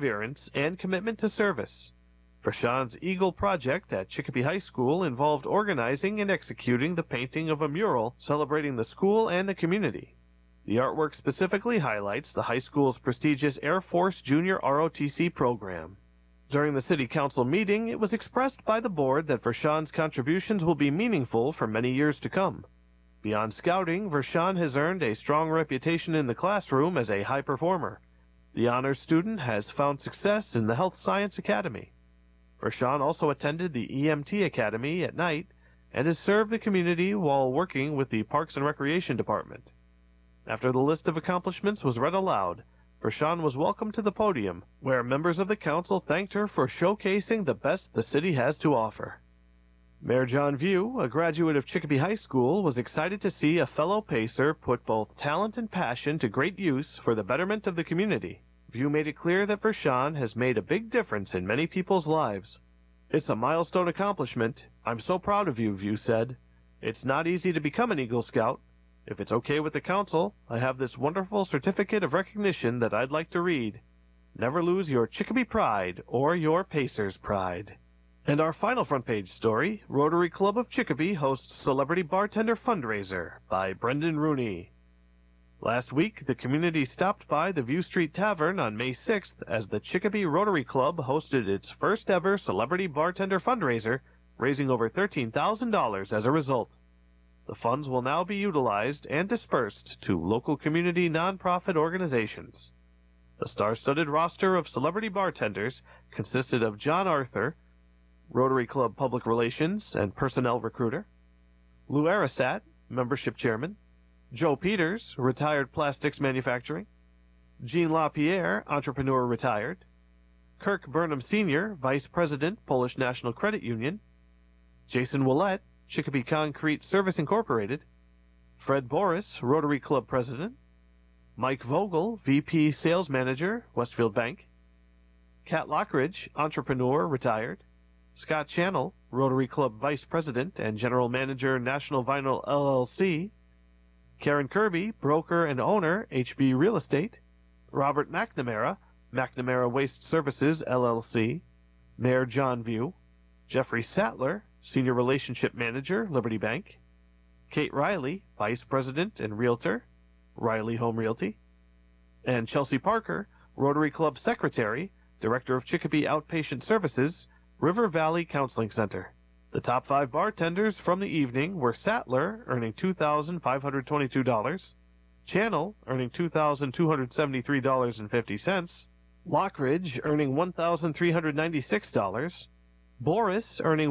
perseverance and commitment to service. Vershawn's Eagle project at Chicopee High School involved organizing and executing the painting of a mural celebrating the school and the community. The artwork specifically highlights the high school's prestigious Air Force Junior ROTC program. During the City Council meeting, it was expressed by the board that Vershawn's contributions will be meaningful for many years to come. Beyond scouting, Vershawn has earned a strong reputation in the classroom as a high performer. The honors student has found success in the Health Science Academy. Vershawn also attended the EMT Academy at night and has served the community while working with the Parks and Recreation Department. After the list of accomplishments was read aloud, Vershawn was welcomed to the podium, where members of the council thanked her for showcasing the best the city has to offer. Mayor John View, a graduate of Chicopee High School, was excited to see a fellow Pacer put both talent and passion to great use for the betterment of the community. View made it clear that Vershawn has made a big difference in many people's lives. "It's a milestone accomplishment. I'm so proud of you," View said. "It's not easy to become an Eagle Scout. If it's okay with the council, I have this wonderful certificate of recognition that I'd like to read. Never lose your Chicopee pride or your Pacer's pride." And our final front page story, Rotary Club of Chicopee hosts Celebrity Bartender Fundraiser by Brendan Rooney. Last week, the community stopped by the View Street Tavern on May 6th as the Chicopee Rotary Club hosted its first ever Celebrity Bartender Fundraiser, raising over $13,000 as a result. The funds will now be utilized and dispersed to local community nonprofit organizations. The star-studded roster of celebrity bartenders consisted of John Arthur, Rotary Club Public Relations and Personnel Recruiter, Lou Arasat, Membership Chairman, Joe Peters, Retired Plastics Manufacturing, Jean LaPierre, Entrepreneur Retired, Kirk Burnham Sr., Vice President, Polish National Credit Union, Jason Willett, Chicopee Concrete Service Incorporated, Fred Boris, Rotary Club President, Mike Vogel, VP Sales Manager, Westfield Bank, Kat Lockridge, Entrepreneur Retired, Scott Channel, Rotary Club Vice President and General Manager, National Vinyl LLC, Karen Kirby, Broker and Owner, HB Real Estate, Robert McNamara, McNamara Waste Services LLC, Mayor John View, Jeffrey Sattler, Senior Relationship Manager, Liberty Bank, Kate Riley, Vice President and Realtor, Riley Home Realty, and Chelsea Parker, Rotary Club Secretary, Director of Chicopee Outpatient Services, River Valley Counseling Center. The top 5 bartenders from the evening were Sattler, earning $2,522, Channel, earning $2,273.50, Lockridge, earning $1,396, Boris, earning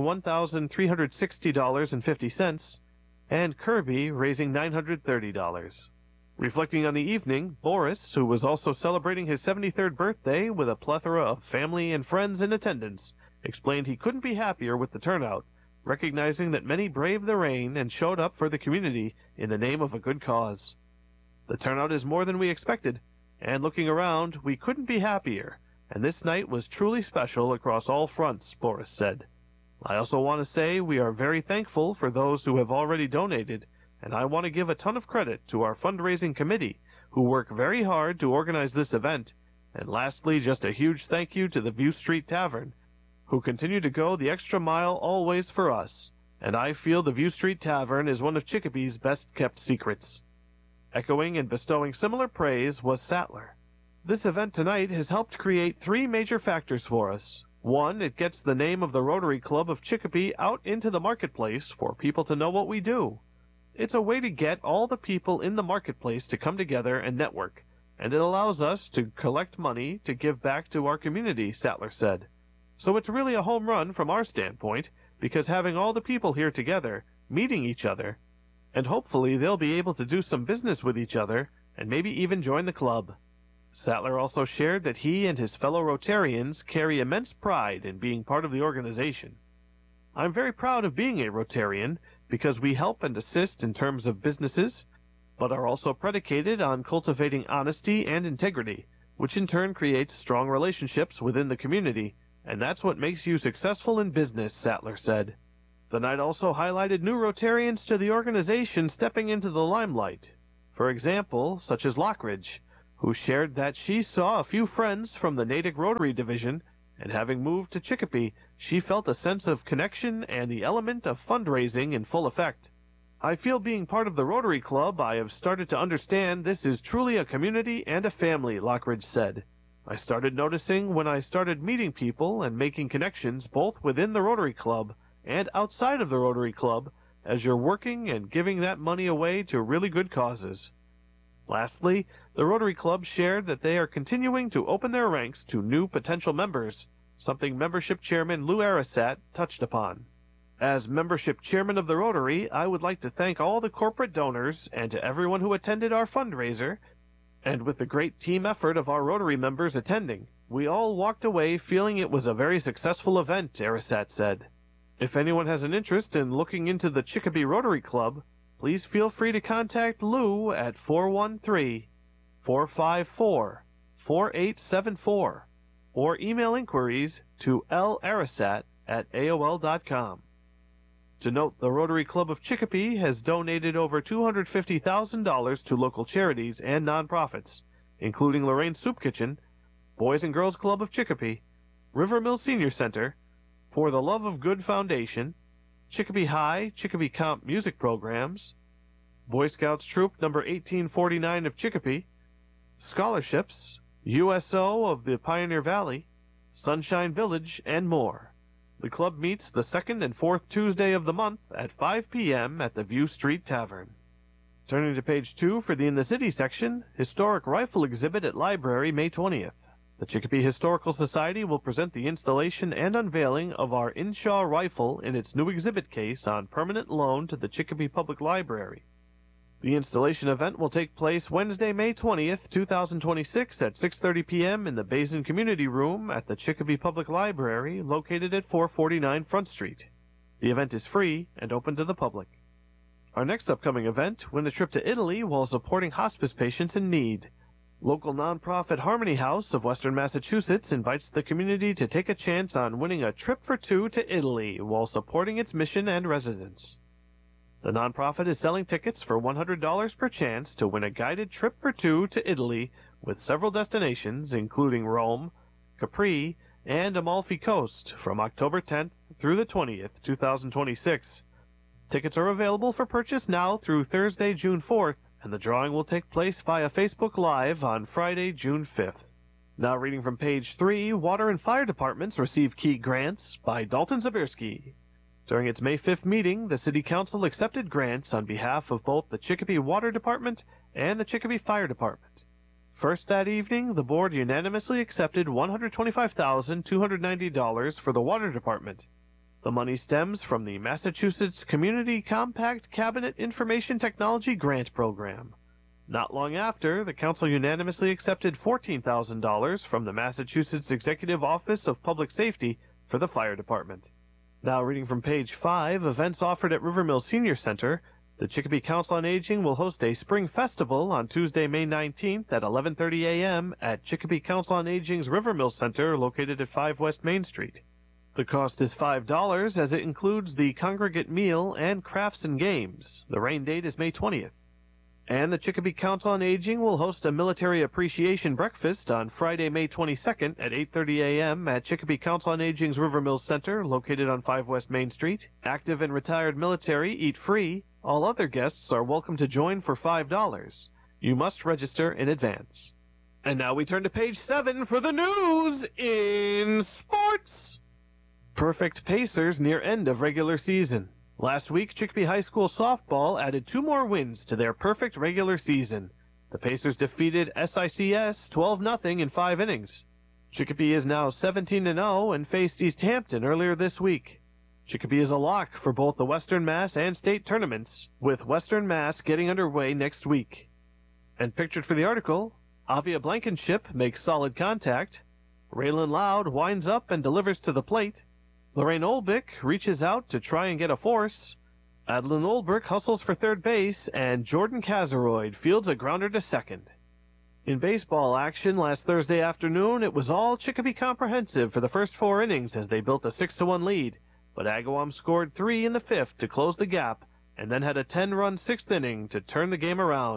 $1,360.50, and Kirby, raising $930. Reflecting on the evening, Boris, who was also celebrating his 73rd birthday with a plethora of family and friends in attendance, explained he couldn't be happier with the turnout, recognizing that many braved the rain and showed up for the community in the name of a good cause. "The turnout is more than we expected, and looking around, we couldn't be happier, and this night was truly special across all fronts," Boris said. "I also want to say we are very thankful for those who have already donated, and I want to give a ton of credit to our fundraising committee, who work very hard to organize this event, and lastly, just a huge thank you to the View Street Tavern, who continue to go the extra mile always for us, and I feel the View Street Tavern is one of Chicopee's best-kept secrets." Echoing and bestowing similar praise was Sattler. "This event tonight has helped create 3 major factors for us. 1, it gets the name of the Rotary Club of Chicopee out into the marketplace for people to know what we do. It's a way to get all the people in the marketplace to come together and network, and it allows us to collect money to give back to our community," Sattler said. "So it's really a home run from our standpoint, because having all the people here together, meeting each other, and hopefully they'll be able to do some business with each other, and maybe even join the club." Sattler also shared that he and his fellow Rotarians carry immense pride in being part of the organization. "I'm very proud of being a Rotarian, because we help and assist in terms of businesses, but are also predicated on cultivating honesty and integrity, which in turn creates strong relationships within the community, and that's what makes you successful in business," Sattler said. The night also highlighted new Rotarians to the organization stepping into the limelight. For example, such as Lockridge, who shared that she saw a few friends from the Natick Rotary Division, and having moved to Chicopee, she felt a sense of connection and the element of fundraising in full effect. I feel being part of the Rotary Club, I have started to understand this is truly a community and a family, Lockridge said. I started noticing when I started meeting people and making connections both within the Rotary Club and outside of the Rotary Club as you're working and giving that money away to really good causes. Lastly, the Rotary Club shared that they are continuing to open their ranks to new potential members, something Membership Chairman Lou Arasat touched upon. As Membership Chairman of the Rotary, I would like to thank all the corporate donors and to everyone who attended our fundraiser, and with the great team effort of our Rotary members attending, we all walked away feeling it was a very successful event, Arasat said. If anyone has an interest in looking into the Chicopee Rotary Club, please feel free to contact Lou at 413-454-4874 or email inquiries to larasat@aol.com. To note, the Rotary Club of Chicopee has donated over $250,000 to local charities and nonprofits, including Lorraine Soup Kitchen, Boys and Girls Club of Chicopee, River Mill Senior Center, For the Love of Good Foundation, Chicopee High, Chicopee Comp Music Programs, Boy Scouts Troop No. 1849 of Chicopee, Scholarships, USO of the Pioneer Valley, Sunshine Village, and more. The club meets the second and fourth Tuesday of the month at 5 p.m. at the View Street Tavern. Turning to page 2 for the In the City section, Historic Rifle Exhibit at Library, May 20th. The Chicopee Historical Society will present the installation and unveiling of our Inshaw rifle in its new exhibit case on permanent loan to the Chicopee Public Library. The installation event will take place Wednesday, May 20th, 2026 at 6:30 p.m. in the Basin Community Room at the Chicopee Public Library, located at 449 Front Street. The event is free and open to the public. Our next upcoming event, win a trip to Italy while supporting hospice patients in need. Local nonprofit Harmony House of Western Massachusetts invites the community to take a chance on winning a trip for two to Italy while supporting its mission and residents. The nonprofit is selling tickets for $100 per chance to win a guided trip for two to Italy with several destinations, including Rome, Capri, and Amalfi Coast from October 10th through the 20th, 2026. Tickets are available for purchase now through Thursday, June 4th, and the drawing will take place via Facebook Live on Friday, June 5th. Now reading from page 3, Water and Fire Departments receive key grants by Dalton Zabierski. During its May 5th meeting, the City Council accepted grants on behalf of both the Chicopee Water Department and the Chicopee Fire Department. First that evening, the board unanimously accepted $125,290 for the Water Department. The money stems from the Massachusetts Community Compact Cabinet Information Technology Grant Program. Not long after, the Council unanimously accepted $14,000 from the Massachusetts Executive Office of Public Safety for the Fire Department. Now reading from page 5, events offered at River Mill Senior Center. The Chicopee Council on Aging will host a spring festival on Tuesday, May 19th at 11:30 a.m. at Chicopee Council on Aging's River Mill Center located at 5 West Main Street. The cost is $5 as it includes the congregate meal and crafts and games. The rain date is May 20th. And the Chicopee Council on Aging will host a military appreciation breakfast on Friday, May 22nd at 8:30 a.m. at Chicopee Council on Aging's River Mills Center, located on 5 West Main Street. Active and retired military eat free. All other guests are welcome to join for $5. You must register in advance. And now we turn to page 7 for the news in sports. Perfect Pacers near end of regular season. Last week, Chicopee High School softball added 2 more wins to their perfect regular season. The Pacers defeated SICS 12-0 in 5 innings. Chicopee is now 17-0 and faced East Hampton earlier this week. Chicopee is a lock for both the Western Mass and state tournaments, with Western Mass getting underway next week. And pictured for the article, Avia Blankenship makes solid contact, Raylan Loud winds up and delivers to the plate, Lorraine Olbick reaches out to try and get a force, Adeline Olbrich hustles for third base, and Jordan Kazeroid fields a grounder to second. In baseball action last Thursday afternoon, it was all Chicopee Comprehensive for the first 4 innings as they built a 6-1 lead, but Agawam scored 3 in the 5th to close the gap, and then had a 10-run 6th inning to turn the game around,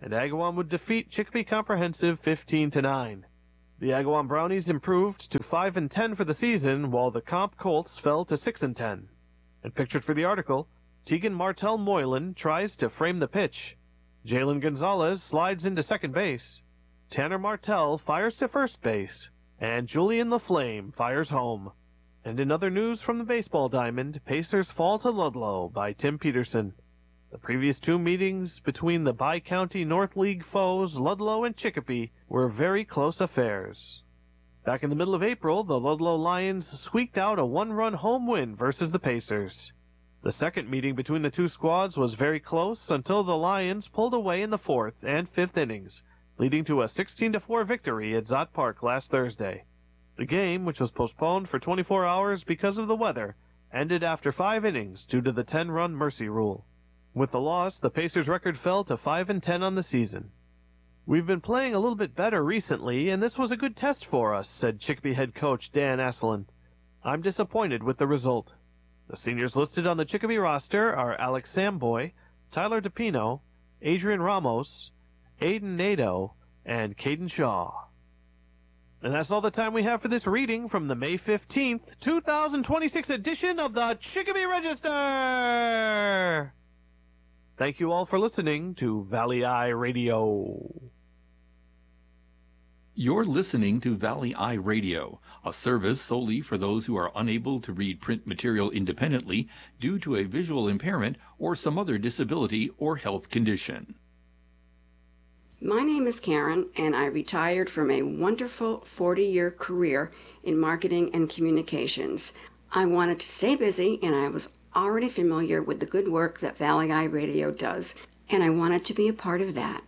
and Agawam would defeat Chicopee Comprehensive 15-9. The Agawam Brownies improved to 5-10 for the season, while the Comp Colts fell to 6-10. And pictured for the article, Tegan Martell Moylan tries to frame the pitch. Jalen Gonzalez slides into second base. Tanner Martell fires to first base. And Julian LaFlame fires home. And in other news from the baseball diamond, Pacers fall to Ludlow by Tim Peterson. The previous two meetings between the bi-county North League foes, Ludlow and Chicopee, were very close affairs. Back in the middle of April, the Ludlow Lions squeaked out a one-run home win versus the Pacers. The second meeting between the two squads was very close until the Lions pulled away in the fourth and fifth innings, leading to a 16-4 victory at Zott Park last Thursday. The game, which was postponed for 24 hours because of the weather, ended after 5 innings due to the 10-run mercy rule. With the loss, the Pacers' record fell to 5-10 on the season. "We've been playing a little bit better recently, and this was a good test for us," said Chicopee head coach Dan Asselin. "I'm disappointed with the result." The seniors listed on the Chicopee roster are Alex Samboy, Tyler DePino, Adrian Ramos, Aiden Nadeau, and Caden Shaw. And that's all the time we have for this reading from the May 15th, 2026 edition of the Chicopee Register! Thank you all for listening to Valley Eye Radio. You're listening to Valley Eye Radio, a service solely for those who are unable to read print material independently due to a visual impairment or some other disability or health condition. My name is Karen, and I retired from a wonderful 40-year career in marketing and communications. I wanted to stay busy, and I was already familiar with the good work that Valley Eye Radio does, and I wanted to be a part of that.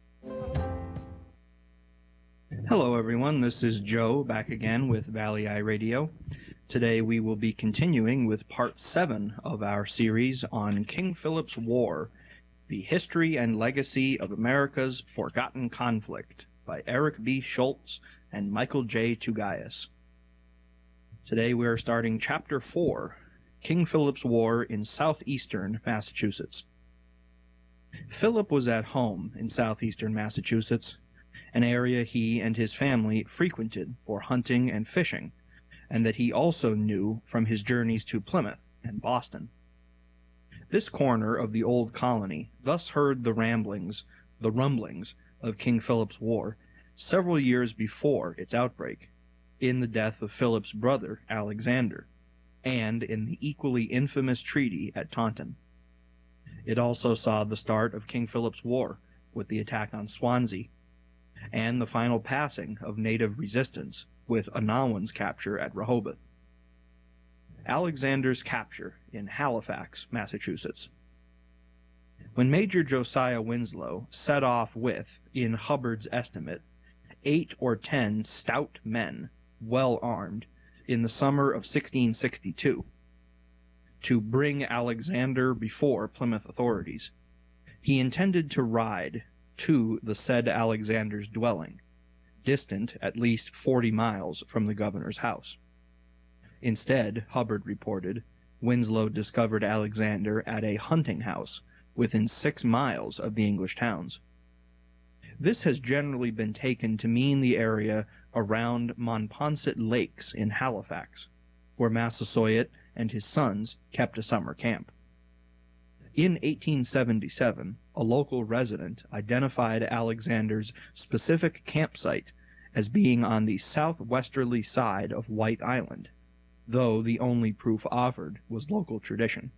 Hello everyone, this is Joe back again with Valley Eye Radio. Today we will be continuing with part 7 of our series on King Philip's War, The History and Legacy of America's Forgotten Conflict by Eric B. Schultz and Michael J. Tugayas. Today we are starting Chapter 4, King Philip's War in southeastern Massachusetts. Philip was at home in southeastern Massachusetts, an area he and his family frequented for hunting and fishing, and that he also knew from his journeys to Plymouth and Boston. This corner of the old colony thus heard the rumblings of King Philip's War several years before its outbreak, in the death of Philip's brother Alexander, and in the equally infamous treaty at Taunton. It also saw the start of King Philip's War with the attack on Swansea, and the final passing of native resistance with Anawan's capture at Rehoboth. Alexander's capture in Halifax, Massachusetts. When Major Josiah Winslow set off with, in Hubbard's estimate, 8 or 10 stout men, well armed, in the summer of 1662, to bring Alexander before Plymouth authorities, he intended to ride to the said Alexander's dwelling, distant at least 40 miles from the governor's house. Instead, Hubbard reported, Winslow discovered Alexander at a hunting house within 6 miles of the English towns. This has generally been taken to mean the area around Monponsett Lakes in Halifax, where Massasoit and his sons kept a summer camp. In 1877, a local resident identified Alexander's specific campsite as being on the southwesterly side of White Island, though the only proof offered was local tradition.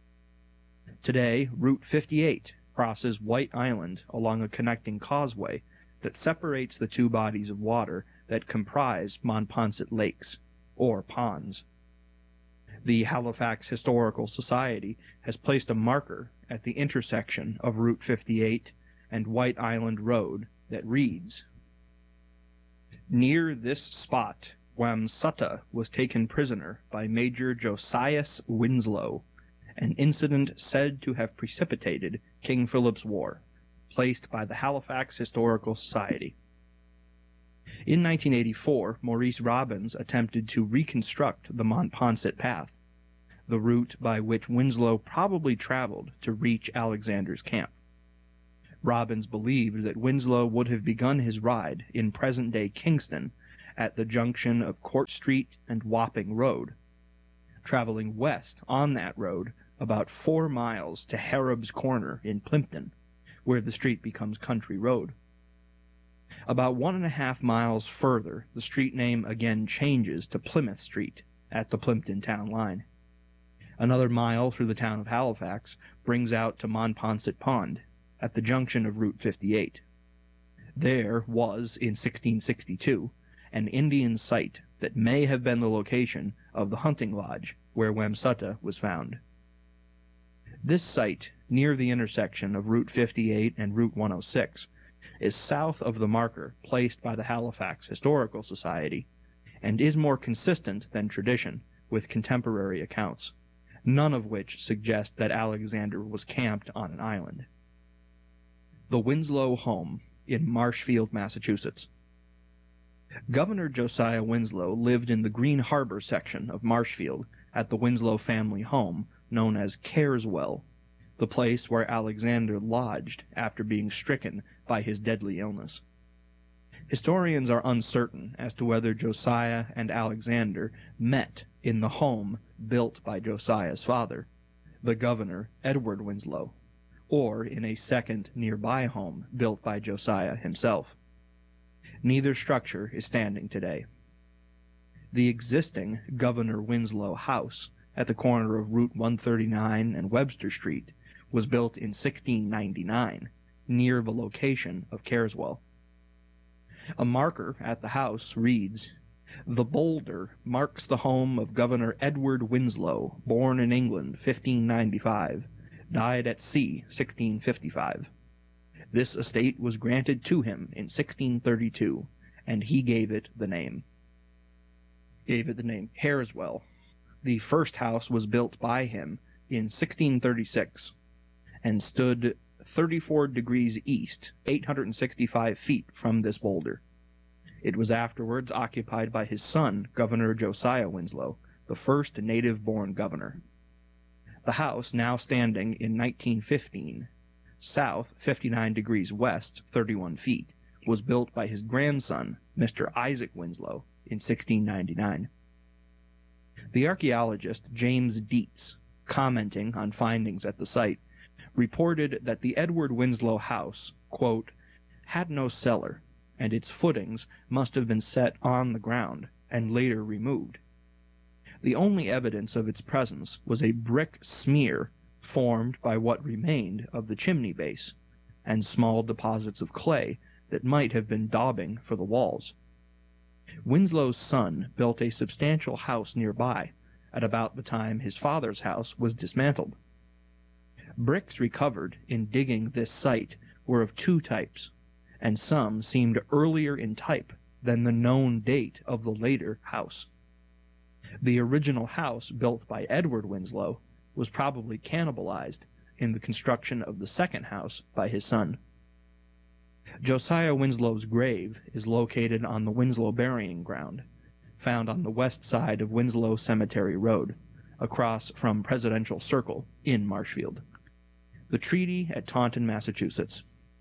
Today, Route 58 crosses White Island along a connecting causeway that separates the two bodies of water that comprise Monponsett Lakes, or ponds. The Halifax Historical Society has placed a marker at the intersection of Route 58 and White Island Road that reads, "Near this spot, Wamsutta was taken prisoner by Major Josias Winslow, an incident said to have precipitated King Philip's War, placed by the Halifax Historical Society." In 1984, Maurice Robbins attempted to reconstruct the Monponsett Path, the route by which Winslow probably traveled to reach Alexander's camp. Robbins believed that Winslow would have begun his ride in present-day Kingston at the junction of Court Street and Wapping Road, traveling west on that road about 4 miles to Harrob's Corner in Plympton, where the street becomes Country Road. About 1.5 miles further, the street name again changes to Plymouth Street at the Plympton town line. Another mile through the town of Halifax brings out to Monponsett Pond at the junction of Route 58. There was, in 1662, an Indian site that may have been the location of the hunting lodge where Wamsutta was found. This site, near the intersection of Route 58 and Route 106, is south of the marker placed by the Halifax Historical Society, and is more consistent than tradition with contemporary accounts, none of which suggest that Alexander was camped on an island. The Winslow Home in Marshfield, Massachusetts. Governor Josiah Winslow lived in the Green Harbor section of Marshfield at the Winslow family home known as Careswell, the place where Alexander lodged after being stricken by his deadly illness. Historians are uncertain as to whether Josiah and Alexander met in the home built by Josiah's father, the governor Edward Winslow, or in a second nearby home built by Josiah himself. Neither structure is standing today. The existing Governor Winslow House at the corner of Route 139 and Webster Street was built in 1699, near the location of Careswell. A marker at the house reads, "The boulder marks the home of Governor Edward Winslow, born in England 1595, died at sea 1655. This estate was granted to him in 1632, and he gave it the name Careswell. The first house was built by him in 1636, and stood 34 degrees east, 865 feet from this boulder. It was afterwards occupied by his son, Governor Josiah Winslow, the first native-born governor. The house, now standing in 1915, south 59 degrees west, 31 feet, was built by his grandson, Mr. Isaac Winslow, in 1699. The archaeologist James Dietz, commenting on findings at the site, reported that the Edward Winslow house, quote, had no cellar, and its footings must have been set on the ground and later removed. The only evidence of its presence was a brick smear formed by what remained of the chimney base, and small deposits of clay that might have been daubing for the walls. Winslow's son built a substantial house nearby at about the time his father's house was dismantled. Bricks recovered in digging this site were of two types, and some seemed earlier in type than the known date of the later house. The original house built by Edward Winslow was probably cannibalized in the construction of the second house by his son. Josiah Winslow's grave is located on the Winslow Burying Ground, found on the west side of Winslow Cemetery Road, across from Presidential Circle in Marshfield. The treaty at Taunton, Massachusetts.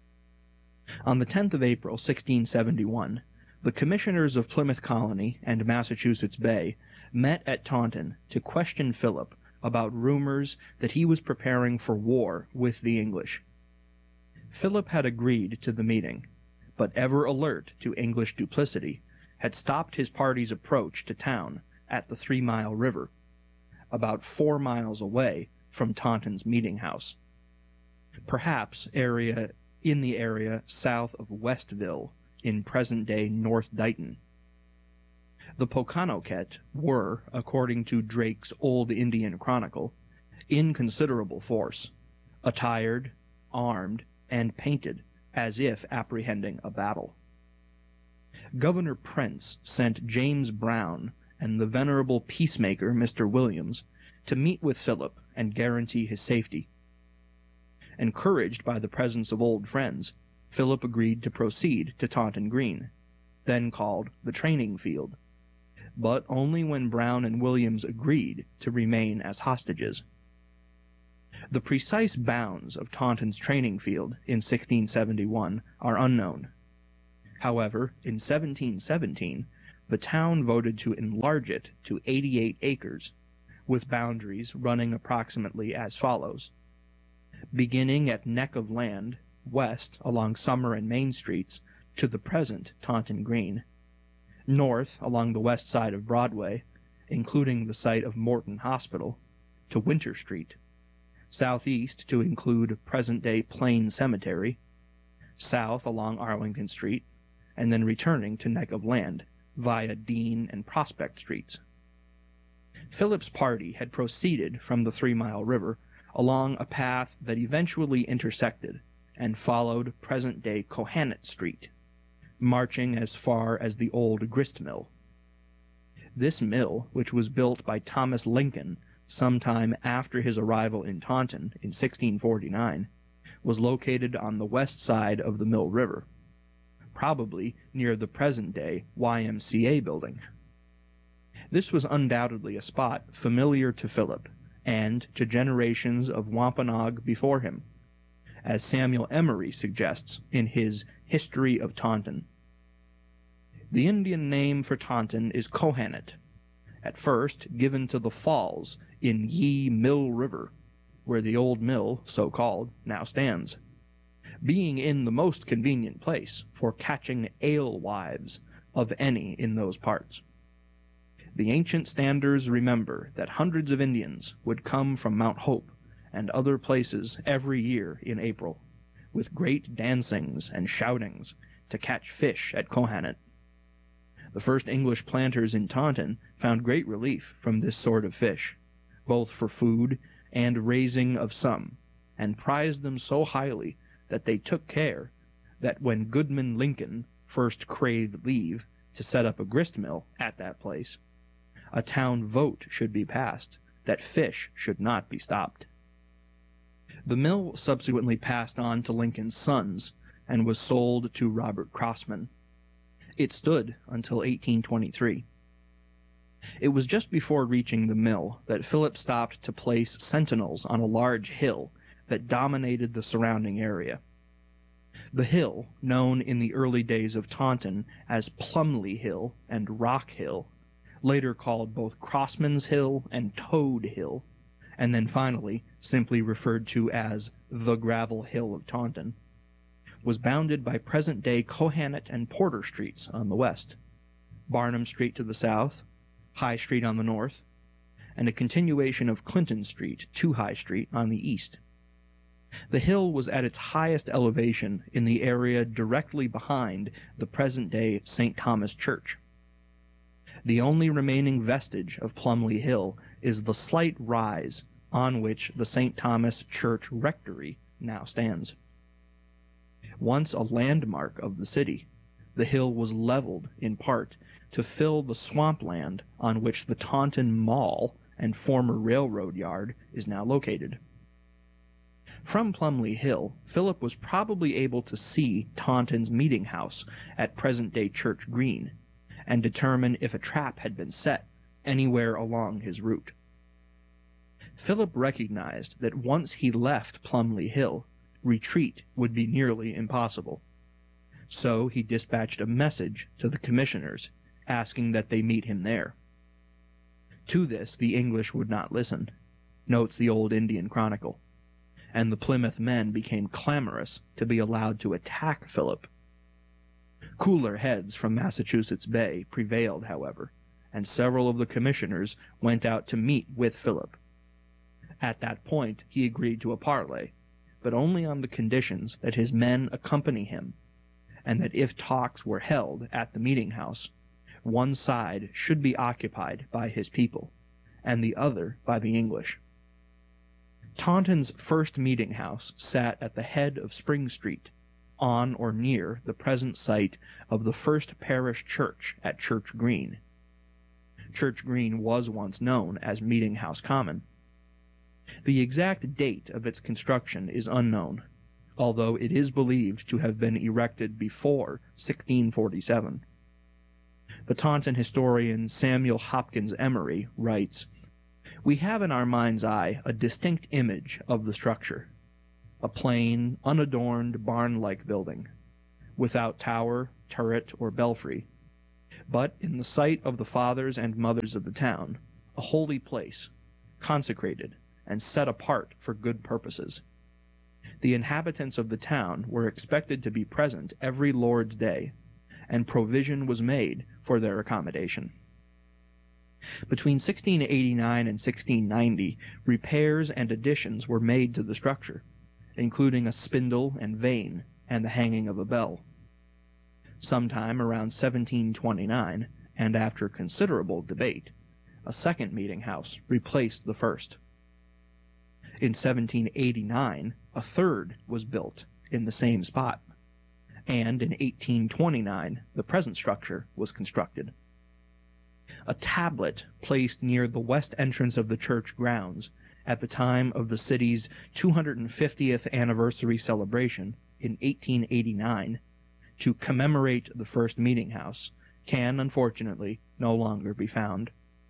On the 10th of April, 1671, the commissioners of Plymouth Colony and Massachusetts Bay met at Taunton to question Philip about rumors that he was preparing for war with the English. Philip had agreed to the meeting, but ever alert to English duplicity, had stopped his party's approach to town at the 3 Mile River, about 4 miles away from Taunton's meeting house. Perhaps in the area south of Westville, in present-day North Dighton. The Pokanoket were, according to Drake's Old Indian Chronicle, in considerable force, attired, armed, and painted as if apprehending a battle. Governor Prince sent James Brown and the venerable peacemaker Mr. Williams to meet with Philip and guarantee his safety. Encouraged by the presence of old friends, Philip agreed to proceed to Taunton Green, then called the training field, but only when Brown and Williams agreed to remain as hostages. The precise bounds of Taunton's training field in 1671 are unknown. However, in 1717, the town voted to enlarge it to 88 acres, with boundaries running approximately as follows. Beginning at Neck of Land, west along Summer and Main Streets, to the present Taunton Green. North along the west side of Broadway, including the site of Morton Hospital, to Winter Street. Southeast to include present-day Plain Cemetery. South along Arlington Street, and then returning to Neck of Land via Dean and Prospect Streets. Philip's party had proceeded from the 3 Mile River along a path that eventually intersected and followed present-day Cohannet Street, marching as far as the old grist mill. This mill, which was built by Thomas Lincoln sometime after his arrival in Taunton in 1649, was located on the west side of the Mill River, probably near the present-day YMCA building. This was undoubtedly a spot familiar to Philip and to generations of Wampanoag before him, as Samuel Emery suggests in his History of Taunton. The Indian name for Taunton is Cohannet, at first given to the falls in Ye Mill River, where the old mill, so called, now stands, being in the most convenient place for catching alewives of any in those parts. The ancient standers remember that hundreds of Indians would come from Mount Hope and other places every year in April, with great dancings and shoutings, to catch fish at Cohannet. The first English planters in Taunton found great relief from this sort of fish, both for food and raising of some, and prized them so highly that they took care that when Goodman Lincoln first craved leave to set up a grist mill at that place, a town vote should be passed that fish should not be stopped. The mill subsequently passed on to Lincoln's sons and was sold to Robert Crossman. It stood until 1823. It was just before reaching the mill that Philip stopped to place sentinels on a large hill that dominated the surrounding area. The hill, known in the early days of Taunton as Plumley Hill and Rock Hill, later called both Crossman's Hill and Toad Hill, and then finally simply referred to as the Gravel Hill of Taunton, was bounded by present-day Cohannet and Porter Streets on the west, Barnum Street to the south, High Street on the north, and a continuation of Clinton Street to High Street on the east. The hill was at its highest elevation in the area directly behind the present-day St. Thomas Church. The only remaining vestige of Plumley Hill is the slight rise on which the St. Thomas Church Rectory now stands. Once a landmark of the city, the hill was leveled in part to fill the swampland on which the Taunton Mall and former railroad yard is now located. From Plumley Hill, Philip was probably able to see Taunton's meeting house at present-day Church Green, and determine if a trap had been set anywhere along his route. Philip recognized that once he left Plumley Hill, retreat would be nearly impossible. So he dispatched a message to the commissioners, asking that they meet him there. To this the English would not listen, notes the old Indian Chronicle, and the Plymouth men became clamorous to be allowed to attack Philip. Cooler heads from Massachusetts Bay prevailed, however, and several of the commissioners went out to meet with Philip. At that point he agreed to a parley, but only on the conditions that his men accompany him, and that if talks were held at the meeting house, one side should be occupied by his people, and the other by the English. Taunton's first meeting house sat at the head of Spring Street, on or near the present site of the first parish church at Church Green. Church Green was once known as Meeting House Common. The exact date of its construction is unknown, although it is believed to have been erected before 1647. The Taunton historian Samuel Hopkins Emery writes, We have in our mind's eye a distinct image of the structure, a plain, unadorned, barn-like building, without tower, turret, or belfry, but in the sight of the fathers and mothers of the town, a holy place, consecrated and set apart for good purposes. The inhabitants of the town were expected to be present every Lord's Day, and provision was made for their accommodation. Between 1689 and 1690, repairs and additions were made to the structure, including a spindle and vane and the hanging of a bell. Sometime around 1729, and after considerable debate, a second meeting house replaced the first. In 1789, a third was built in the same spot, and in 1829 the present structure was constructed. A tablet placed near the west entrance of the church grounds at the time of the city's 250th anniversary celebration in 1889 to commemorate the first meeting house can, unfortunately, no longer be found.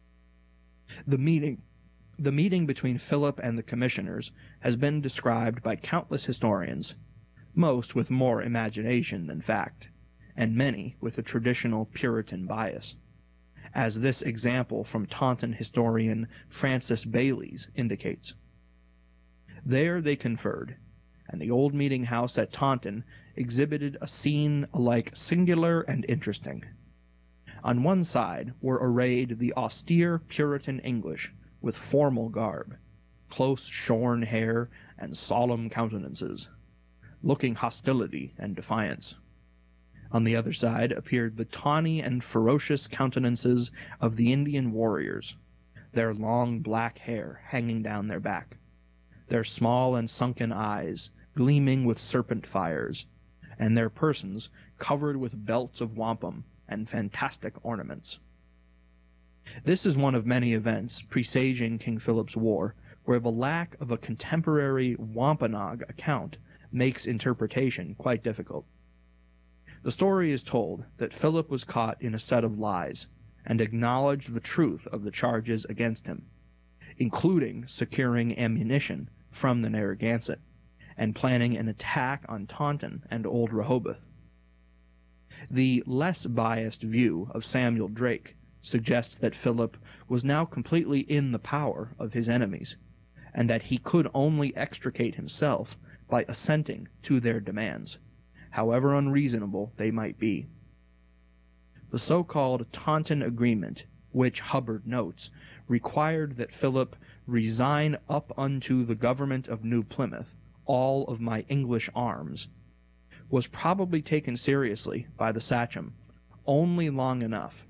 The meeting between Philip and the commissioners has been described by countless historians, most with more imagination than fact, and many with a traditional Puritan bias, as this example from Taunton historian Francis Bayles indicates. There they conferred, and the old meeting house at Taunton exhibited a scene alike singular and interesting. On one side were arrayed the austere Puritan English with formal garb, close shorn hair, and solemn countenances, looking hostility and defiance. On the other side appeared the tawny and ferocious countenances of the Indian warriors, their long black hair hanging down their back, their small and sunken eyes gleaming with serpent fires, and their persons covered with belts of wampum and fantastic ornaments. This is one of many events presaging King Philip's War where the lack of a contemporary Wampanoag account makes interpretation quite difficult. The story is told that Philip was caught in a set of lies and acknowledged the truth of the charges against him, including securing ammunition from the Narragansett and planning an attack on Taunton and Old Rehoboth. The less biased view of Samuel Drake suggests that Philip was now completely in the power of his enemies, and that he could only extricate himself by assenting to their demands, however unreasonable they might be. The so-called Taunton Agreement, which Hubbard notes, required that Philip resign up unto the government of New Plymouth all of my English arms, was probably taken seriously by the sachem only long enough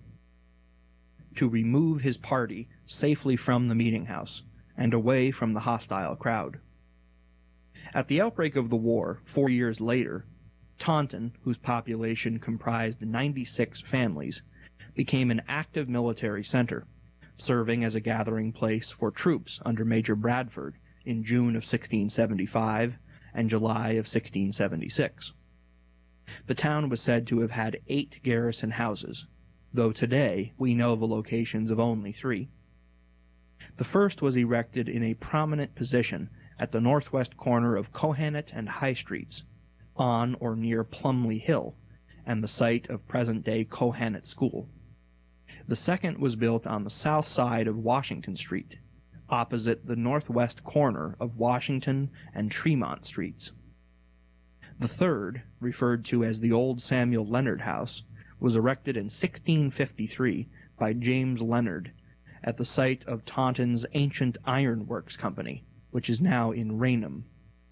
to remove his party safely from the meeting house and away from the hostile crowd. At the outbreak of the war 4 years later, Taunton, whose population comprised 96 families, became an active military center, serving as a gathering place for troops under Major Bradford in June of 1675 and July of 1676. The town was said to have had 8 garrison houses, though today we know the locations of only 3. The first was erected in a prominent position at the northwest corner of Kohanet and High Streets, on or near Plumley Hill, and the site of present-day Kohanet School. The second was built on the south side of Washington Street, opposite the northwest corner of Washington and Tremont Streets. The third, referred to as the Old Samuel Leonard House, was erected in 1653 by James Leonard at the site of Taunton's Ancient Iron Works Company, which is now in Raynham.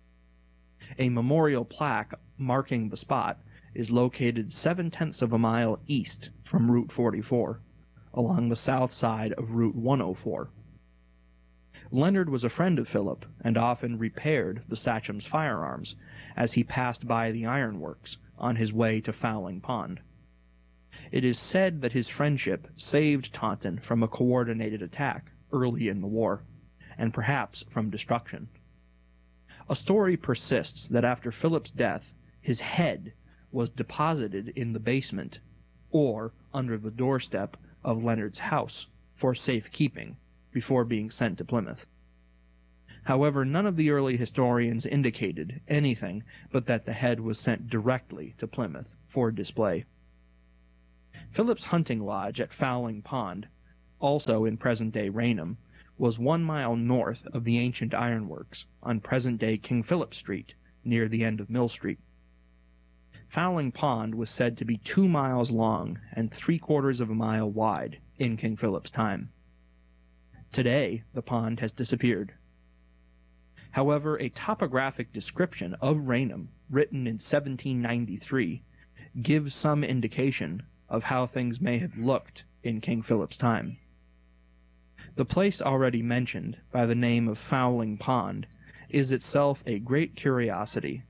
A memorial plaque marking the spot is located 7/10 of a mile east from Route 44, along the south side of Route 104. Leonard was a friend of Philip and often repaired the sachem's firearms as he passed by the ironworks on his way to Fowling Pond. It is said that his friendship saved Taunton from a coordinated attack early in the war, and perhaps from destruction. A story persists that after Philip's death, his head was deposited in the basement or under the doorstep of Leonard's house for safekeeping, before being sent to Plymouth. However, none of the early historians indicated anything but that the head was sent directly to Plymouth for display. Philip's hunting lodge at Fowling Pond, also in present-day Raynham, was 1 mile north of the ancient ironworks on present-day King Philip Street, near the end of Mill Street. Fowling Pond was said to be 2 miles long and 3/4 of a mile wide in King Philip's time. Today, the pond has disappeared. However, a topographic description of Raynham, written in 1793, gives some indication of how things may have looked in King Philip's time. The place already mentioned by the name of Fowling Pond is itself a great curiosity.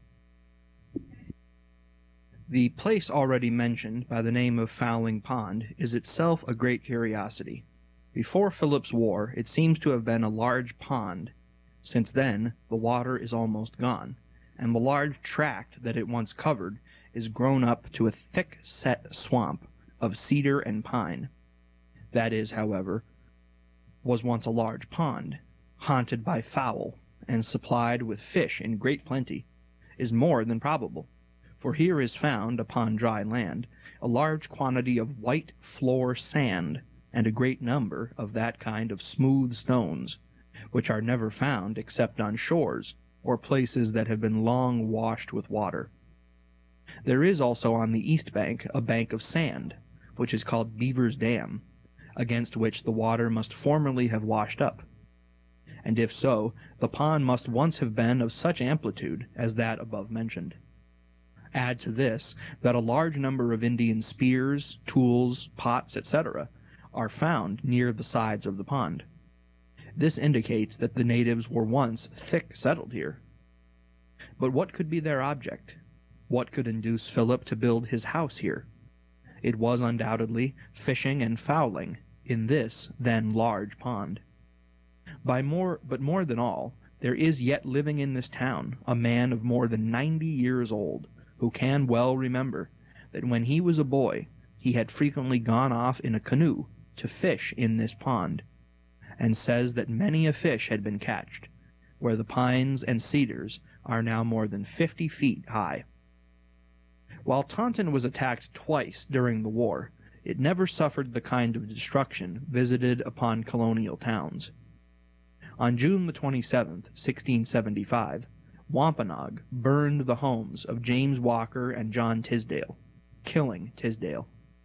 The place already mentioned by the name of Fowling Pond is itself a great curiosity. Before Philip's War, it seems to have been a large pond. Since then, the water is almost gone, and the large tract that it once covered is grown up to a thick-set swamp of cedar and pine. That is, however, was once a large pond, haunted by fowl, and supplied with fish in great plenty, is more than probable, for here is found, upon dry land, a large quantity of white floor sand, and a great number of that kind of smooth stones, which are never found except on shores, or places that have been long washed with water. There is also on the east bank a bank of sand, which is called Beaver's Dam, against which the water must formerly have washed up. And if so, the pond must once have been of such amplitude as that above mentioned. Add to this that a large number of Indian spears, tools, pots, etc., are found near the sides of the pond. This indicates that the natives were once thick settled here. But what could be their object? What could induce Philip to build his house here? It was undoubtedly fishing and fowling in this then large pond. But more than all, there is yet living in this town a man of more than 90 years old, who can well remember that when he was a boy he had frequently gone off in a canoe to fish in this pond, and says that many a fish had been catched, where the pines and cedars are now more than 50 feet high. While Taunton was attacked twice during the war, it never suffered the kind of destruction visited upon colonial towns. On June the 27th, 1675, Wampanoag burned the homes of James Walker and John Tisdale, killing Tisdale.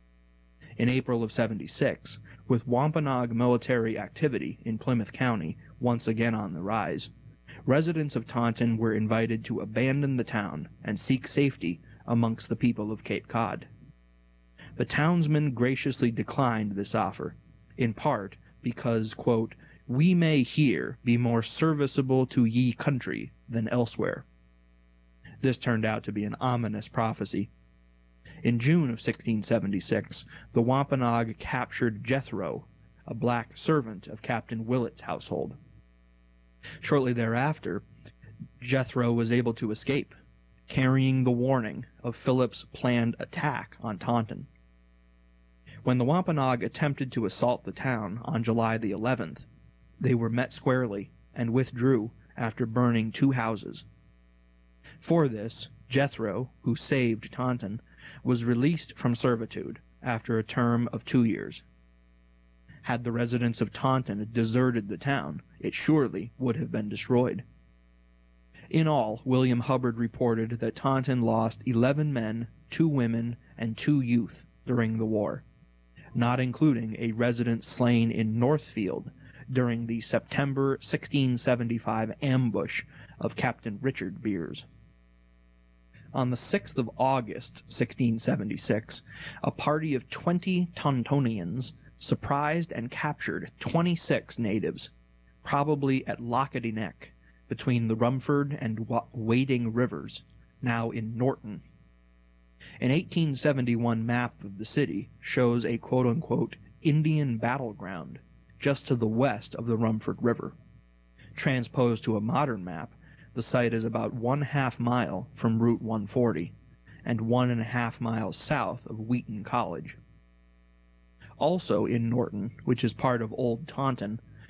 In April of 76, with Wampanoag military activity in Plymouth County once again on the rise, residents of Taunton were invited to abandon the town and seek safety amongst the people of Cape Cod. The townsmen graciously declined this offer, in part because, quote, "we may here be more serviceable to ye country than elsewhere." This turned out to be an ominous prophecy. In June of 1676, the Wampanoag captured Jethro, a black servant of Captain Willett's household. Shortly thereafter, Jethro was able to escape, carrying the warning of Philip's planned attack on Taunton. When the Wampanoag attempted to assault the town on July the 11th, they were met squarely and withdrew after burning 2 houses. For this, Jethro, who saved Taunton, was released from servitude after a term of 2 years. Had the residents of Taunton deserted the town, it surely would have been destroyed. In all, William Hubbard reported that Taunton lost 11 men, 2 women, and 2 youth during the war, not including a resident slain in Northfield during the September 1675 ambush of Captain Richard Beers. On the 6th of August, 1676, a party of 20 Tauntonians surprised and captured 26 natives, probably at Lockety Neck, between the Rumford and Wading Rivers, now in Norton. An 1871 map of the city shows a quote-unquote Indian battleground just to the west of the Rumford River. Transposed to a modern map, the site is about 1/2 mile from Route 140 and 1.5 miles south of Wheaton College. Also in Norton, which is part of Old Taunton,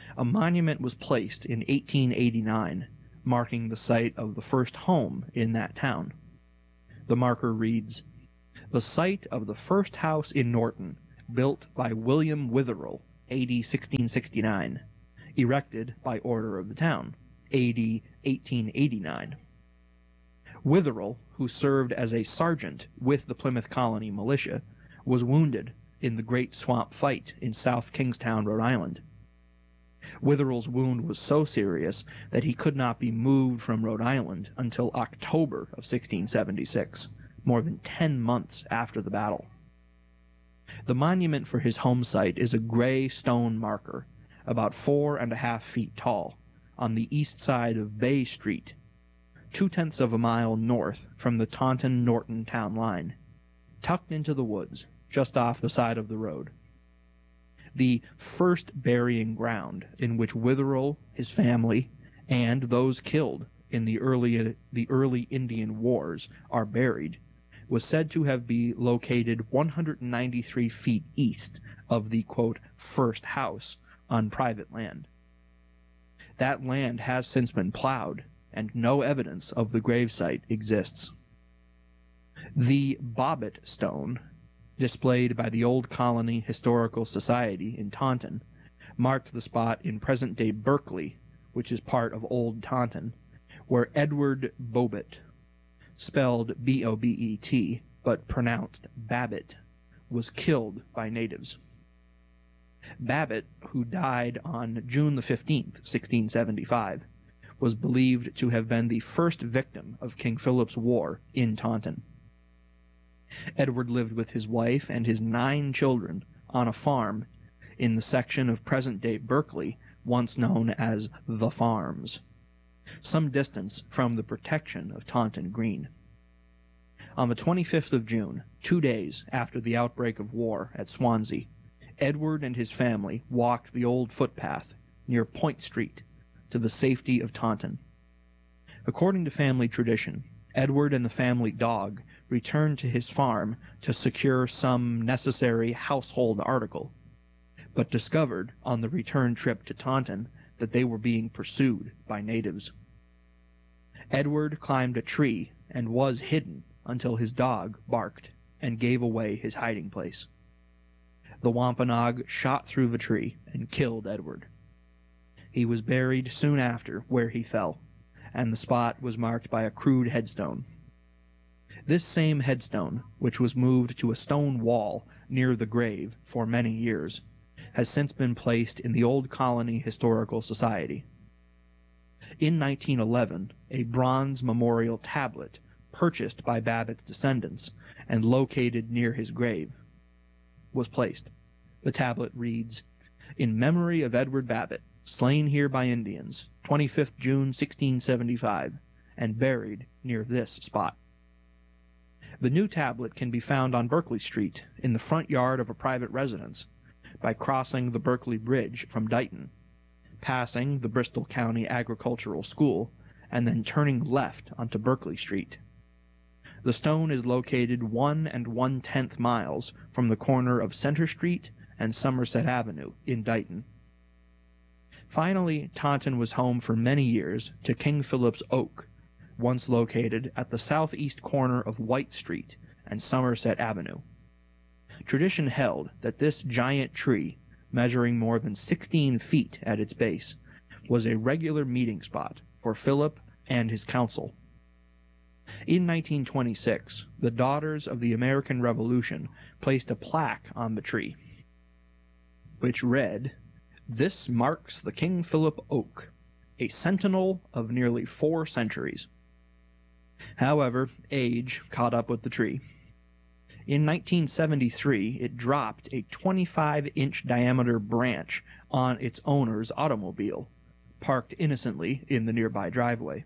A monument was placed in 1889, marking the site of the first home in that town. The marker reads, "The site of the first house in Norton, built by William Witherell, A.D. 1669, erected by order of the town, A.D. 1889. Witherell, who served as a sergeant with the Plymouth Colony Militia, was wounded in the Great Swamp Fight in South Kingstown, Rhode Island. Witherell's wound was so serious that he could not be moved from Rhode Island until October of 1676, more than 10 months after the battle. The monument for his home site is a gray stone marker, about 4.5 feet tall, on the east side of Bay Street, 0.2 of a mile north from the Taunton-Norton town line, tucked into the woods, just off the side of the road. The first burying ground in which Witherell, his family, and those killed in the early Indian Wars are buried was said to have been located 193 feet east of the, quote, first house on private land. That land has since been plowed, and no evidence of the gravesite exists. The Bobbitt stone, displayed by the Old Colony Historical Society in Taunton, marked the spot in present-day Berkeley, which is part of Old Taunton, where Edward Bobbitt, spelled B-O-B-E-T, but pronounced Babbitt, was killed by natives. Babbitt, who died on June the 15th, 1675, was believed to have been the first victim of King Philip's War in Taunton. Edward lived with his wife and his 9 children on a farm in the section of present-day Berkeley once known as the Farms, some distance from the protection of Taunton Green. On the 25th of June, 2 days after the outbreak of war at Swansea, Edward and his family walked the old footpath near Point Street to the safety of Taunton. According to family tradition, Edward and the family dog returned to his farm to secure some necessary household article, but discovered on the return trip to Taunton that they were being pursued by natives. Edward climbed a tree and was hidden until his dog barked and gave away his hiding place. The Wampanoag shot through the tree and killed Edward. He was buried soon after where he fell, and the spot was marked by a crude headstone. This same headstone, which was moved to a stone wall near the grave for many years, has since been placed in the Old Colony Historical Society. In 1911, a bronze memorial tablet, purchased by Babbitt's descendants and located near his grave, was placed. The tablet reads, "In memory of Edward Babbitt, slain here by Indians, 25th June 1675, and buried near this spot." The new tablet can be found on Berkeley Street in the front yard of a private residence by crossing the Berkeley Bridge from Dighton, passing the Bristol County Agricultural School, and then turning left onto Berkeley Street. The stone is located 1 1/10 miles from the corner of Center Street and Somerset Avenue in Dighton. Finally, Taunton was home for many years to King Philip's Oak, once located at the southeast corner of White Street and Somerset Avenue. Tradition held that this giant tree, measuring more than 16 feet at its base, was a regular meeting spot for Philip and his council. In 1926, the Daughters of the American Revolution placed a plaque on the tree, which read, "This marks the King Philip Oak, a sentinel of nearly 4 centuries." However, age caught up with the tree. In 1973, it dropped a 25-inch diameter branch on its owner's automobile, parked innocently in the nearby driveway.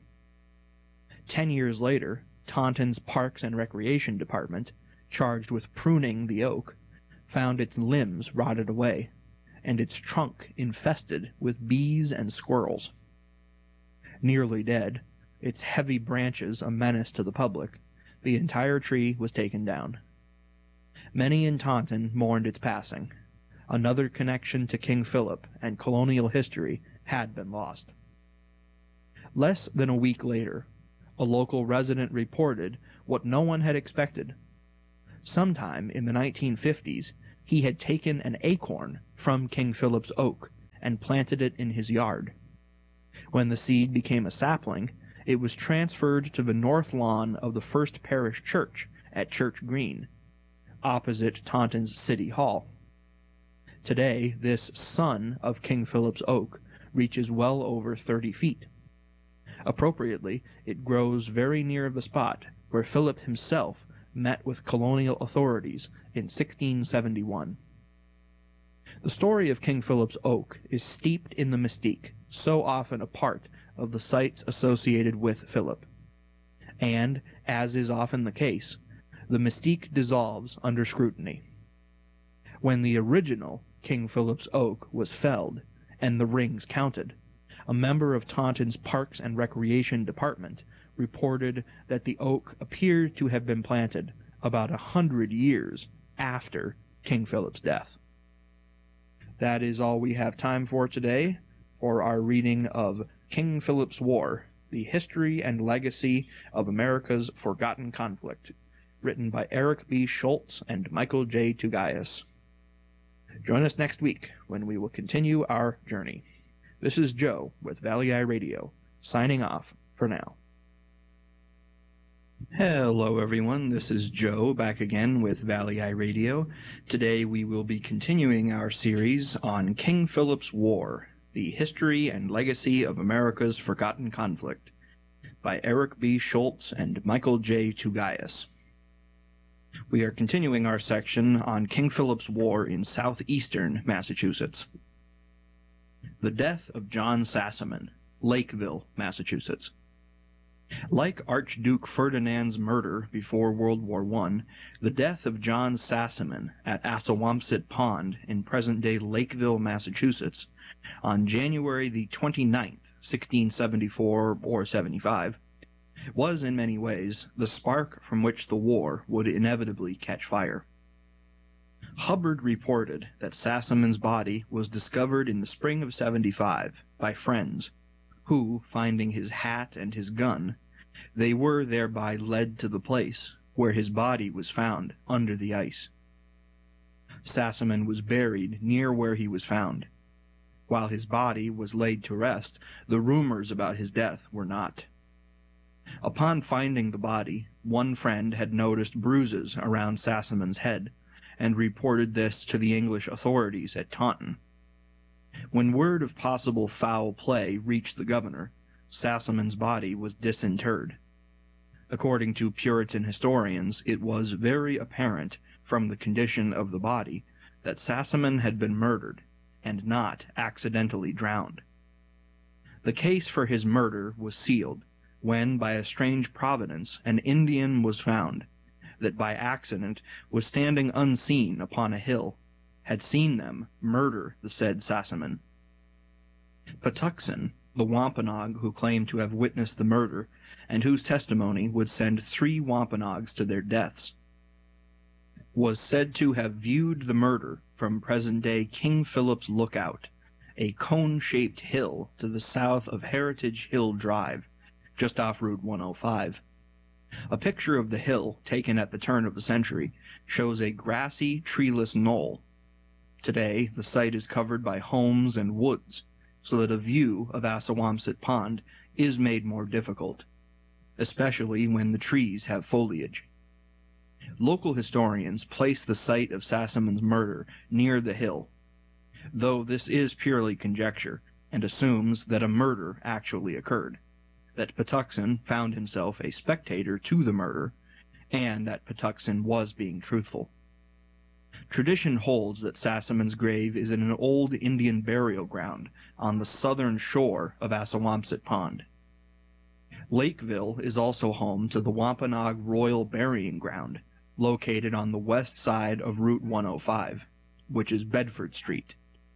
10 years later, Taunton's Parks and Recreation Department, charged with pruning the oak, found its limbs rotted away, and its trunk infested with bees and squirrels. Nearly dead, its heavy branches a menace to the public, the entire tree was taken down. Many in Taunton mourned its passing. Another connection to King Philip and colonial history had been lost. Less than a week later, a local resident reported what no one had expected. Sometime in the 1950s, he had taken an acorn from King Philip's oak and planted it in his yard. When the seed became a sapling, it was transferred to the north lawn of the First Parish Church at Church Green, opposite Taunton's City Hall. Today, this son of King Philip's oak reaches well over 30 feet. Appropriately, it grows very near the spot where Philip himself met with colonial authorities in 1671. The story of King Philip's oak is steeped in the mystique, so often a part of the sites associated with Philip. And, as is often the case, the mystique dissolves under scrutiny. When the original King Philip's oak was felled and the rings counted, a member of Taunton's Parks and Recreation Department reported that the oak appeared to have been planted about 100 years after King Philip's death. That is all we have time for today for our reading of King Philip's War, The History and Legacy of America's Forgotten Conflict, written by Eric B. Schultz and Michael J. Tugayas. Join us next week when we will continue our journey. This is Joe with Valley Eye Radio, signing off for now. Hello everyone, this is Joe back again with Valley Eye Radio. Today we will be continuing our series on King Philip's War, The History and Legacy of America's Forgotten Conflict, by Eric B. Schultz and Michael J. Tugayas. We are continuing our section on King Philip's War in southeastern Massachusetts. The death of John Sassaman, Lakeville, Massachusetts. Like Archduke Ferdinand's murder before World War I, the death of John Sassaman at Assawamsett Pond in present-day Lakeville, Massachusetts, on January the 29th, 1674 or 75, was in many ways the spark from which the war would inevitably catch fire. Hubbard reported that Sassaman's body was discovered in the spring of 75 by friends, who, finding his hat and his gun, they were thereby led to the place where his body was found under the ice. Sassaman was buried near where he was found. While his body was laid to rest, the rumors about his death were not. Upon finding the body, one friend had noticed bruises around Sassaman's head, and reported this to the English authorities at Taunton. When word of possible foul play reached the governor, Sassaman's body was disinterred. According to Puritan historians, it was very apparent from the condition of the body that Sassaman had been murdered, and not accidentally drowned. The case for his murder was sealed when, by a strange providence, an Indian was found that by accident was standing unseen upon a hill, had seen them murder the said Sassaman. Patuxent, the Wampanoag who claimed to have witnessed the murder, and whose testimony would send 3 Wampanoags to their deaths, was said to have viewed the murder from present-day King Philip's Lookout, a cone-shaped hill to the south of Heritage Hill Drive, just off Route 105. A picture of the hill, taken at the turn of the century, shows a grassy, treeless knoll. Today, the site is covered by homes and woods, so that a view of Assawamsett Pond is made more difficult, especially when the trees have foliage. Local historians place the site of Sassaman's murder near the hill, though this is purely conjecture, and assumes that a murder actually occurred, that Patuxent found himself a spectator to the murder, and that Patuxent was being truthful. Tradition holds that Sassaman's grave is in an old Indian burial ground on the southern shore of Assawamsett Pond. Lakeville is also home to the Wampanoag Royal Burying Ground, located on the west side of Route 105, which is Bedford Street.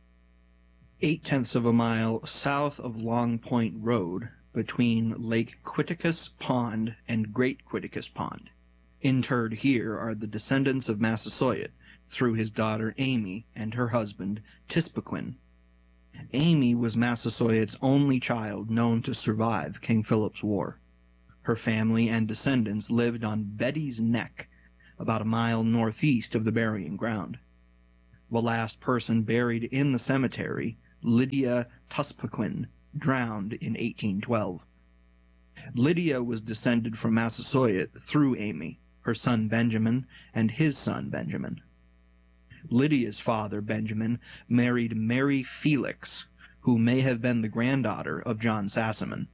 0.8 of a mile south of Long Point Road, between Lake Quiticus Pond and Great Quiticus Pond. Interred here are the descendants of Massasoit, through his daughter Amy and her husband Tispaquin. Amy was Massasoit's only child known to survive King Philip's War. Her family and descendants lived on Betty's Neck, about a mile northeast of the burying ground. The last person buried in the cemetery, Lydia Tispaquin, drowned in 1812. Lydia was descended from Massasoit through Amy, her son Benjamin, and his son Benjamin. Lydia's father, Benjamin, married Mary Felix, who may have been the granddaughter of John Sassaman.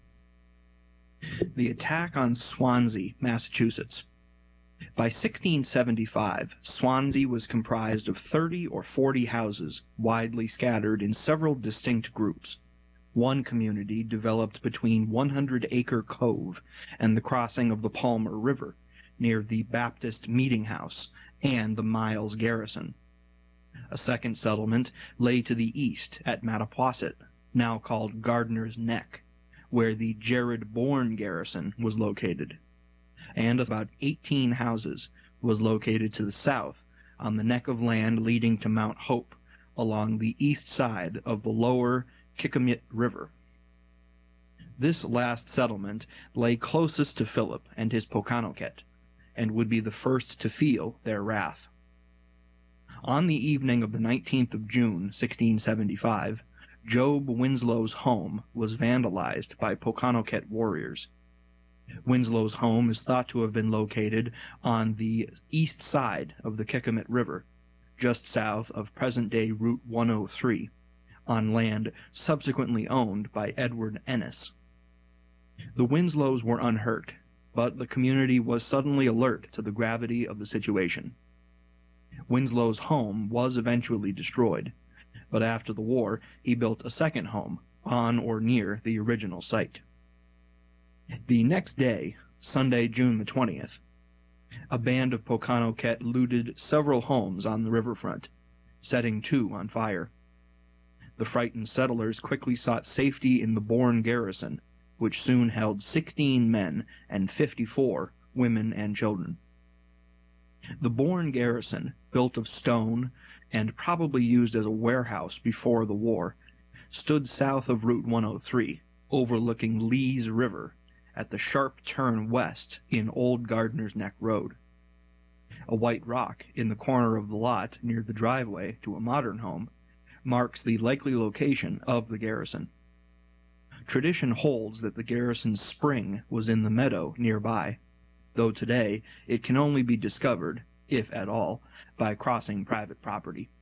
The attack on Swansea, Massachusetts. By 1675, Swansea was comprised of 30 or 40 houses, widely scattered in several distinct groups. One community developed between 100-acre Cove and the crossing of the Palmer River, near the Baptist Meeting House and the Miles Garrison. A second settlement lay to the east at Mattapoisett, now called Gardiner's Neck, where the Jared Bourne Garrison was located. And about 18 houses was located to the south on the neck of land leading to Mount Hope, along the east side of the lower Kickamit River. This last settlement lay closest to Philip and his Pokanoket, and would be the first to feel their wrath. On the evening of the 19th of June, 1675, Job Winslow's home was vandalized by Pokanoket warriors. Winslow's home is thought to have been located on the east side of the Kickamit River, just south of present-day Route 103, on land subsequently owned by Edward Ennis. The Winslows were unhurt, but the community was suddenly alert to the gravity of the situation. Winslow's home was eventually destroyed, but after the war he built a second home on or near the original site. The next day, Sunday, June the 20th, a band of Pokanoket looted several homes on the riverfront, setting 2 on fire. The frightened settlers quickly sought safety in the Bourne garrison, which soon held 16 men and 54 women and children. The Bourne garrison, built of stone and probably used as a warehouse before the war, stood south of Route 103, overlooking Lee's River, at the sharp turn west in Old Gardiner's Neck Road. A white rock in the corner of the lot near the driveway to a modern home marks the likely location of the garrison. Tradition holds that the garrison's spring was in the meadow nearby, though today it can only be discovered, if at all, by crossing private property.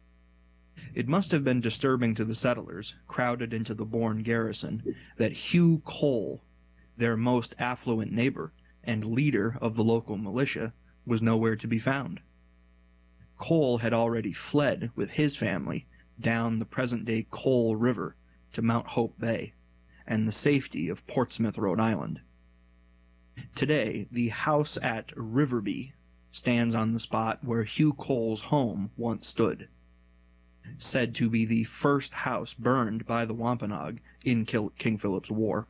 It must have been disturbing to the settlers, crowded into the Bourne garrison, that Hugh Cole, their most affluent neighbor and leader of the local militia, was nowhere to be found. Cole had already fled with his family down the present-day Cole River to Mount Hope Bay and the safety of Portsmouth, Rhode Island. Today, the house at Riverby stands on the spot where Hugh Cole's home once stood, said to be the first house burned by the Wampanoag in King Philip's War.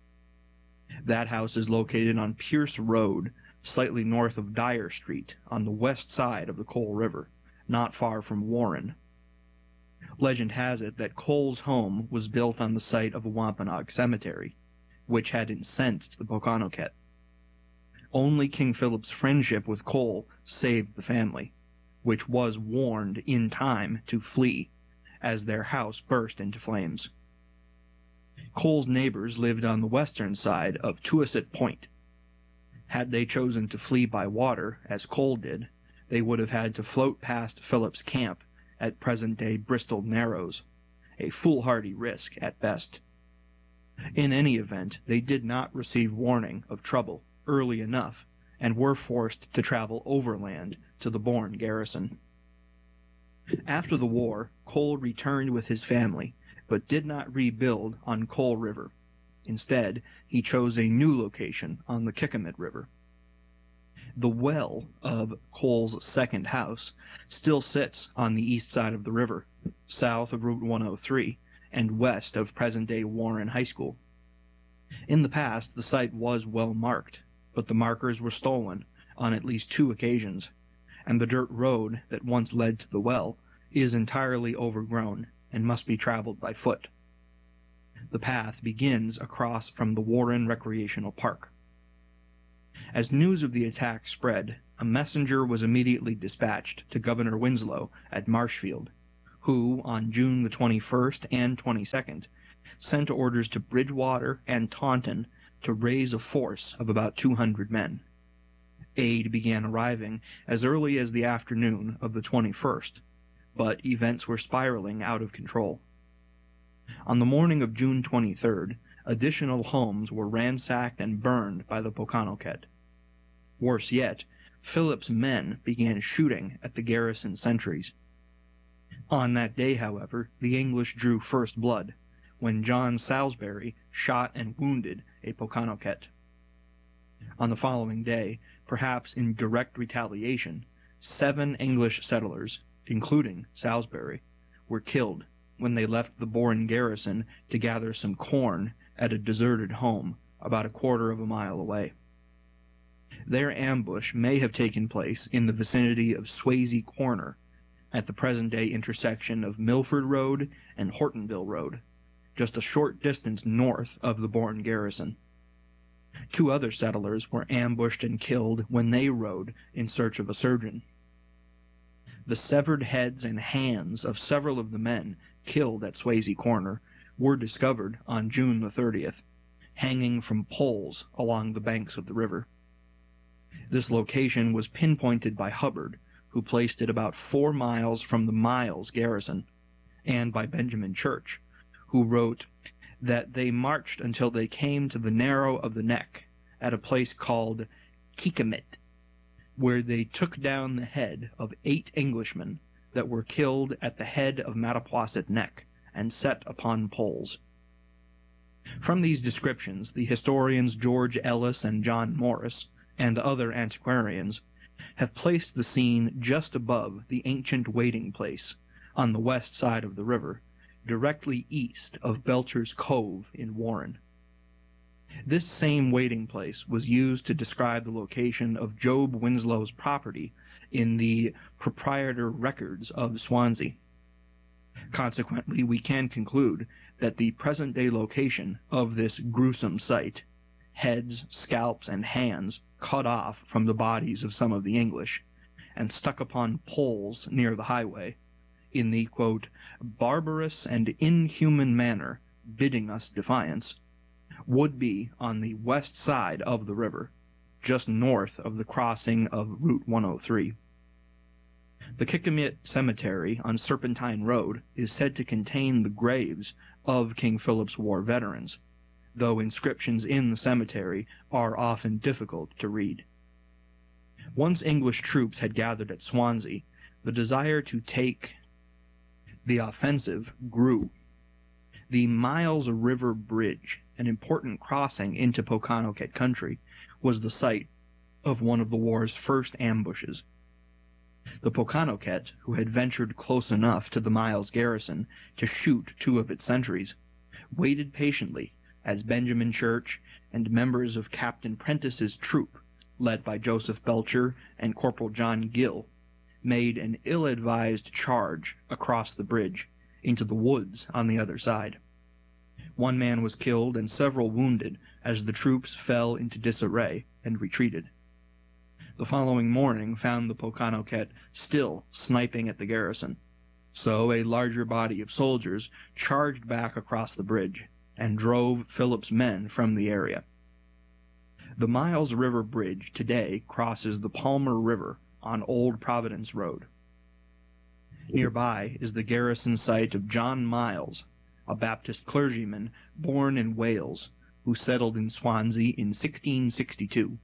That house is located on Pierce Road, slightly north of Dyer Street, on the west side of the Cole River, not far from Warren. Legend has it that Cole's home was built on the site of a Wampanoag cemetery, which had incensed the Pokanoket. Only King Philip's friendship with Cole saved the family, which was warned in time to flee, as their house burst into flames. Cole's neighbors lived on the western side of Tuaset Point. Had they chosen to flee by water, as Cole did, they would have had to float past Philip's camp at present-day Bristol Narrows, a foolhardy risk at best. In any event, they did not receive warning of trouble early enough and were forced to travel overland to the Bourne garrison. After the war, Cole returned with his family, but did not rebuild on Cole River. Instead, he chose a new location on the Kickamit River. The well of Cole's second house still sits on the east side of the river, south of Route 103, and west of present-day Warren High School. In the past, the site was well marked, but the markers were stolen on at least 2 occasions, and the dirt road that once led to the well is entirely overgrown and must be traveled by foot. The path begins across from the Warren Recreational Park. As news of the attack spread, a messenger was immediately dispatched to Governor Winslow at Marshfield, who, on June the 21st and 22nd, sent orders to Bridgewater and Taunton to raise a force of about 200 men. Aid began arriving as early as the afternoon of the 21st, but events were spiraling out of control. On the morning of June 23rd, additional homes were ransacked and burned by the Pokanoket. Worse yet, Philip's men began shooting at the garrison sentries. On that day, however, the English drew first blood, when John Salisbury shot and wounded a Pokanoket. On the following day, perhaps in direct retaliation, 7 English settlers, including Salisbury, were killed when they left the Bourne garrison to gather some corn at a deserted home about a quarter of a mile away. Their ambush may have taken place in the vicinity of Swayze Corner, at the present-day intersection of Milford Road and Hortonville Road, just a short distance north of the Bourne garrison. 2 other settlers were ambushed and killed when they rode in search of a surgeon. The severed heads and hands of several of the men killed at Swayze Corner were discovered on June the 30th, hanging from poles along the banks of the river. This location was pinpointed by Hubbard, who placed it about 4 miles from the Miles garrison, and by Benjamin Church, who wrote that they marched until they came to the narrow of the neck at a place called Keekamit, where they took down the head of 8 Englishmen that were killed at the head of Mattapoisett Neck and set upon poles. From these descriptions, the historians George Ellis and John Morris, and other antiquarians, have placed the scene just above the ancient wading place on the west side of the river, directly east of Belcher's Cove in Warren. This same wading place was used to describe the location of Job Winslow's property in the proprietor records of Swansea. Consequently, we can conclude that the present-day location of this gruesome site, heads, scalps, and hands cut off from the bodies of some of the English, and stuck upon poles near the highway, in the, quote, barbarous and inhuman manner, bidding us defiance, would be on the west side of the river, just north of the crossing of Route 103. The Keekamit Cemetery on Serpentine Road is said to contain the graves of King Philip's War veterans, though inscriptions in the cemetery are often difficult to read. Once English troops had gathered at Swansea, the desire to take the offensive grew. The Miles River Bridge, an important crossing into Pokanoket country, was the site of one of the war's first ambushes. The Pokanoket, who had ventured close enough to the Miles garrison to shoot 2 of its sentries, waited patiently as Benjamin Church and members of Captain Prentice's troop, led by Joseph Belcher and Corporal John Gill, made an ill-advised charge across the bridge into the woods on the other side. 1 man was killed and several wounded as the troops fell into disarray and retreated. The following morning found the Pokanoket still sniping at the garrison, so a larger body of soldiers charged back across the bridge and drove Philip's men from the area. The Miles River Bridge today crosses the Palmer River on Old Providence Road. Nearby is the garrison site of John Miles, a Baptist clergyman born in Wales, who settled in Swansea in 1662.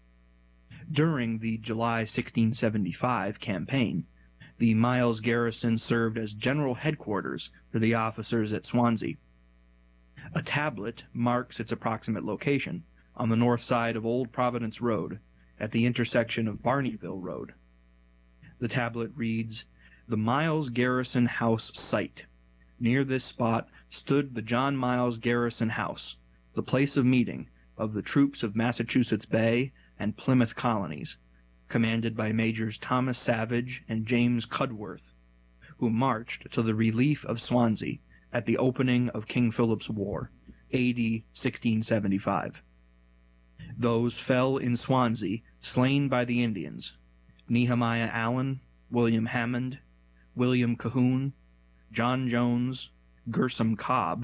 During the July 1675 campaign, the Miles garrison served as general headquarters for the officers at Swansea. A tablet marks its approximate location on the north side of Old Providence Road at the intersection of Barneyville Road. The tablet reads, "The Miles Garrison House Site. Near this spot stood the John Miles Garrison House, the place of meeting of the troops of Massachusetts Bay and Plymouth colonies, commanded by Majors Thomas Savage and James Cudworth, who marched to the relief of Swansea at the opening of King Philip's War, A.D. 1675. Those fell in Swansea, slain by the Indians: Nehemiah Allen, William Hammond, William Cahoon, John Jones, Gersom Cobb,